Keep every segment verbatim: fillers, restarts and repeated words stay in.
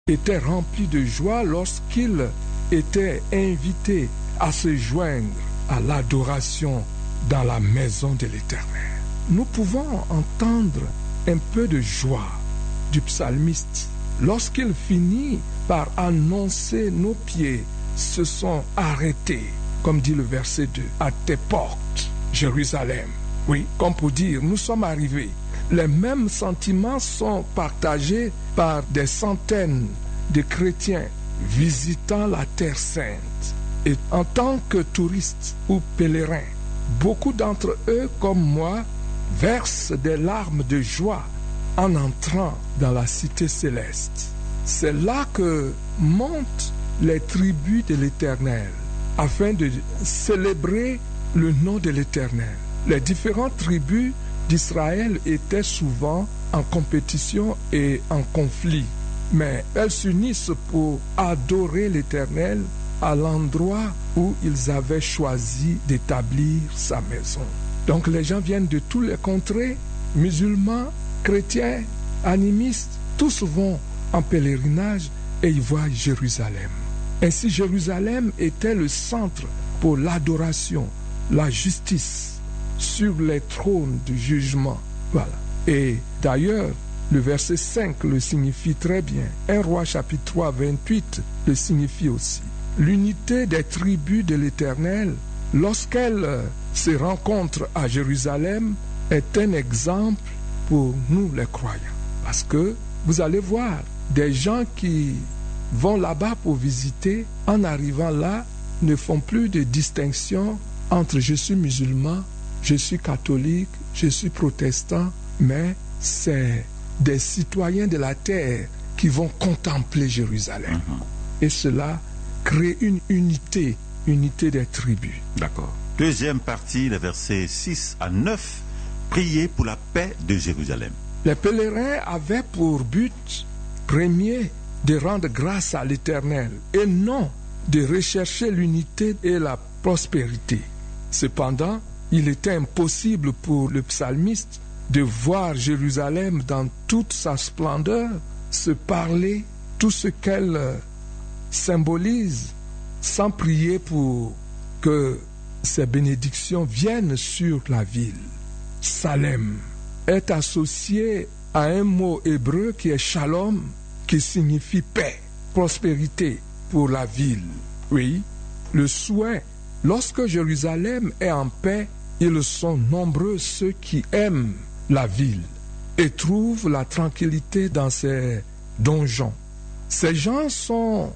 était rempli de joie lorsqu'il était invité à se joindre à l'adoration dans la maison de l'Éternel. Nous pouvons entendre un peu de joie du psalmiste lorsqu'il finit par annoncer nos pieds se sont arrêtés, comme dit le verset deux, à tes portes, Jérusalem. Oui, comme pour dire, nous sommes arrivés. Les mêmes sentiments sont partagés par des centaines de chrétiens visitant la Terre Sainte. Et en tant que touristes ou pèlerins, beaucoup d'entre eux, comme moi, versent des larmes de joie en entrant dans la cité céleste. C'est là que montent les tribus de l'Éternel, afin de célébrer le nom de l'Éternel. Les différentes tribus d'Israël étaient souvent en compétition et en conflit, mais elles s'unissent pour adorer l'Éternel à l'endroit où ils avaient choisi d'établir sa maison. Donc les gens viennent de tous les contrées, musulmans, chrétiens, animistes, tous vont en pèlerinage et ils voient Jérusalem. Ainsi Jérusalem était le centre pour l'adoration, la justice sur les trônes du jugement. Voilà. Et d'ailleurs, le verset cinq le signifie très bien. un Roi chapitre trois, vingt-huit le signifie aussi. L'unité des tribus de l'Éternel, lorsqu'elle se rencontre à Jérusalem, est un exemple pour nous les croyants. Parce que vous allez voir des gens qui vont là-bas pour visiter, en arrivant là, ne font plus de distinction entre je suis musulman, je suis catholique, je suis protestant, mais c'est des citoyens de la terre qui vont contempler Jérusalem. Mm-hmm. Et cela crée une unité, unité des tribus. D'accord. Deuxième partie, les versets six à neuf, prier pour la paix de Jérusalem. Les pèlerins avaient pour but premier de rendre grâce à l'Éternel et non de rechercher l'unité et la prospérité. Cependant, il était impossible pour le psalmiste de voir Jérusalem dans toute sa splendeur, se parler tout ce qu'elle symbolise, sans prier pour que ces bénédictions viennent sur la ville. Salem est associé à un mot hébreu qui est shalom, qui signifie paix, prospérité pour la ville. Oui, le souhait, lorsque Jérusalem est en paix, ils sont nombreux ceux qui aiment la ville et trouvent la tranquillité dans ses donjons. Ces gens sont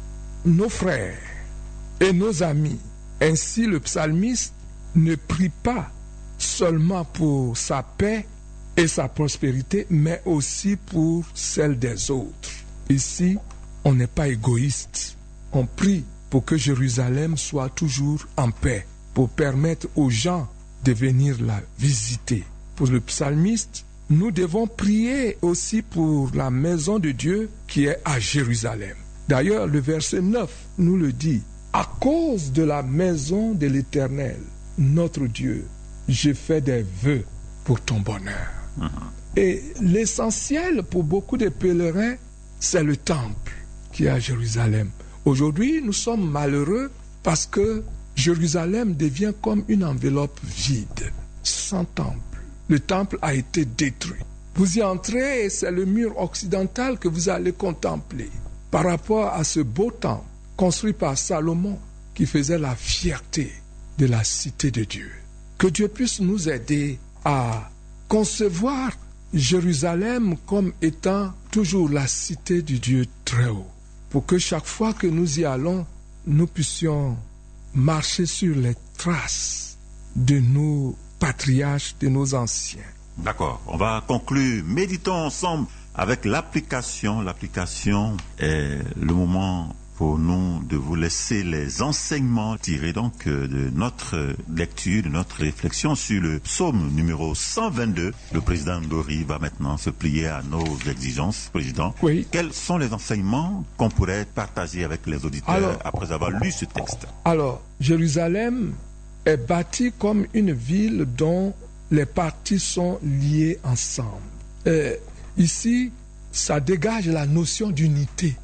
nos frères et nos amis. Ainsi, le psalmiste ne prie pas seulement pour sa paix et sa prospérité, mais aussi pour celle des autres. Ici, on n'est pas égoïste. On prie pour que Jérusalem soit toujours en paix, pour permettre aux gens de venir la visiter. Pour le psalmiste, nous devons prier aussi pour la maison de Dieu qui est à Jérusalem. D'ailleurs, le verset neuf nous le dit. À cause de la maison de l'Éternel, notre Dieu, j'ai fait des vœux pour ton bonheur. Uh-huh. Et l'essentiel pour beaucoup de pèlerins, c'est le temple qui est à Jérusalem. Aujourd'hui, nous sommes malheureux parce que Jérusalem devient comme une enveloppe vide, sans temple. Le temple a été détruit. Vous y entrez et c'est le mur occidental que vous allez contempler par rapport à ce beau temple construit par Salomon qui faisait la fierté de la cité de Dieu. Que Dieu puisse nous aider à concevoir Jérusalem comme étant toujours la cité du Dieu très haut, pour que chaque fois que nous y allons, nous puissions marcher sur les traces de nos patriarches, de nos anciens. D'accord, on va conclure. Méditons ensemble avec l'application. L'application est le moment pour nous de vous laisser les enseignements tirés donc de notre lecture, de notre réflexion sur le psaume numéro cent vingt-deux. Le président Ndori va maintenant se plier à nos exigences, président. Oui. Quels sont les enseignements qu'on pourrait partager avec les auditeurs alors, après avoir lu ce texte? Alors, Jérusalem est bâtie comme une ville dont les parties sont liées ensemble. Et ici, ça dégage la notion d'unité.